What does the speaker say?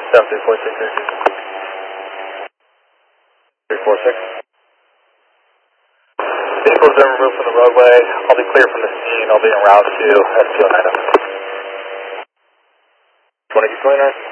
346. Vehicles are removed from the roadway. I'll be clear from the scene. I'll be en route to S209. 20 29.